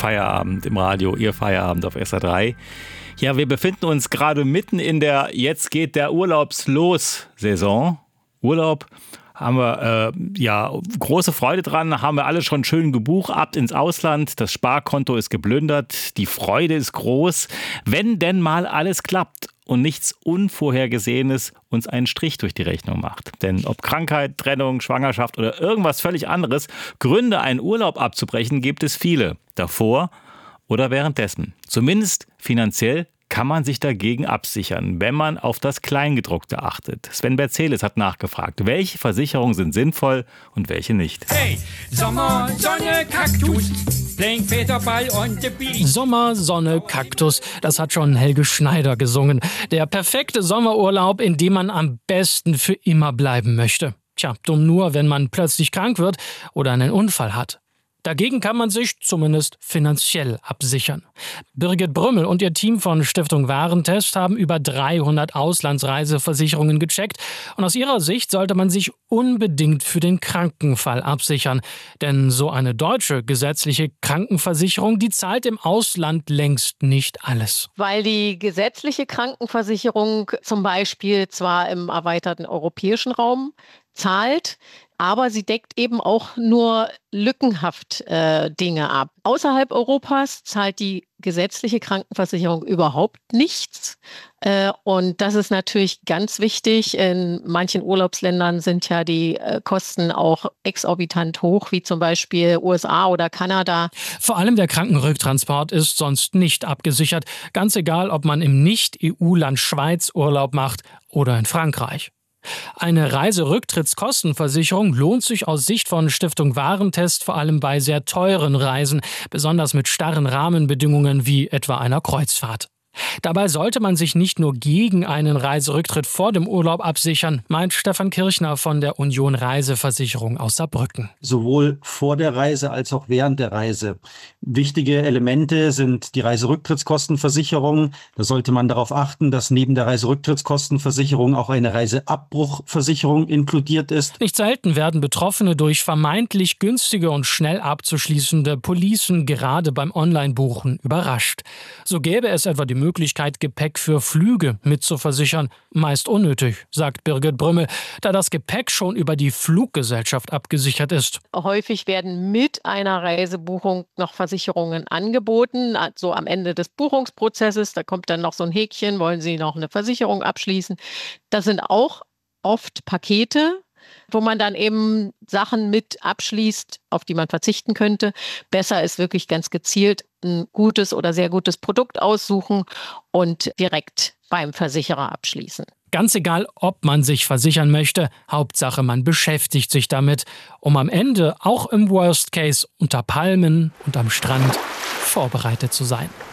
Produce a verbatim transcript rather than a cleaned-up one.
Feierabend im Radio, Ihr Feierabend auf S R drei. Ja, wir befinden uns gerade mitten in der Jetzt geht der Urlaubslos-Saison. Urlaub haben wir äh, ja große Freude dran, haben wir alle schon schön gebucht, ab ins Ausland, das Sparkonto ist geplündert, die Freude ist groß, wenn denn mal alles klappt und nichts Unvorhergesehenes uns einen Strich durch die Rechnung macht. Denn ob Krankheit, Trennung, Schwangerschaft oder irgendwas völlig anderes, Gründe, einen Urlaub abzubrechen, gibt es viele. Davor oder währenddessen. Zumindest finanziell kann man sich dagegen absichern, wenn man auf das Kleingedruckte achtet. Sven Berzeles hat nachgefragt, welche Versicherungen sind sinnvoll und welche nicht. Hey, Sommer, Sonne, Kaktus, playing Federball on the beach. Sommer, Sonne, Kaktus, das hat schon Helge Schneider gesungen. Der perfekte Sommerurlaub, in dem man am besten für immer bleiben möchte. Tja, dumm nur, wenn man plötzlich krank wird oder einen Unfall hat. Dagegen kann man sich zumindest finanziell absichern. Birgit Brümmel und ihr Team von Stiftung Warentest haben über dreihundert Auslandsreiseversicherungen gecheckt. Und aus ihrer Sicht sollte man sich unbedingt für den Krankenfall absichern. Denn so eine deutsche gesetzliche Krankenversicherung, die zahlt im Ausland längst nicht alles. Weil die gesetzliche Krankenversicherung zum Beispiel zwar im erweiterten europäischen Raum zahlt, aber sie deckt eben auch nur lückenhaft äh, Dinge ab. Außerhalb Europas zahlt die gesetzliche Krankenversicherung überhaupt nichts. Äh, und das ist natürlich ganz wichtig. In manchen Urlaubsländern sind ja die äh, Kosten auch exorbitant hoch, wie zum Beispiel U S A oder Kanada. Vor allem der Krankenrücktransport ist sonst nicht abgesichert. Ganz egal, ob man im Nicht-E U-Land Schweiz Urlaub macht oder in Frankreich. Eine Reiserücktrittskostenversicherung lohnt sich aus Sicht von Stiftung Warentest vor allem bei sehr teuren Reisen, besonders mit starren Rahmenbedingungen wie etwa einer Kreuzfahrt. Dabei sollte man sich nicht nur gegen einen Reiserücktritt vor dem Urlaub absichern, meint Stefan Kirchner von der Union Reiseversicherung aus Saarbrücken. Sowohl vor der Reise als auch während der Reise. Wichtige Elemente sind die Reiserücktrittskostenversicherung. Da sollte man darauf achten, dass neben der Reiserücktrittskostenversicherung auch eine Reiseabbruchversicherung inkludiert ist. Nicht selten werden Betroffene durch vermeintlich günstige und schnell abzuschließende Policen gerade beim Online-Buchen überrascht. So gäbe es etwa die Möglichkeit, Gepäck für Flüge mitzuversichern. Meist unnötig, sagt Birgit Brümmel, da das Gepäck schon über die Fluggesellschaft abgesichert ist. Häufig werden mit einer Reisebuchung noch Versicherungen angeboten, also am Ende des Buchungsprozesses. Da kommt dann noch so ein Häkchen, wollen Sie noch eine Versicherung abschließen. Das sind auch oft Pakete, wo man dann eben Sachen mit abschließt, auf die man verzichten könnte. Besser ist wirklich ganz gezielt ein gutes oder sehr gutes Produkt aussuchen und direkt beim Versicherer abschließen. Ganz egal, ob man sich versichern möchte, Hauptsache man beschäftigt sich damit, um am Ende auch im Worst Case unter Palmen und am Strand vorbereitet zu sein.